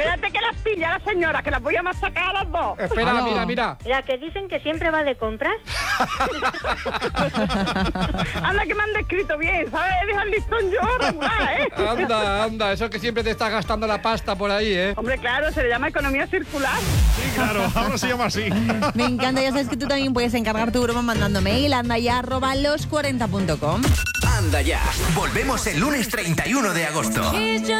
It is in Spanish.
Espérate que las pilla la señora, que las voy a masacar a las dos. Espera, mira. La que dicen que siempre va de compras. Anda, que me han descrito bien, ¿sabes? Deja el listón yo regular, Anda, eso que siempre te estás gastando la pasta por ahí, ¿eh? Hombre, claro, se le llama economía circular. Sí, claro, ahora se llama así. Me encanta, ya sabes que tú también puedes encargar tu broma mandando mail a andaya@los40.com. Anda ya. Volvemos el lunes 31 de agosto.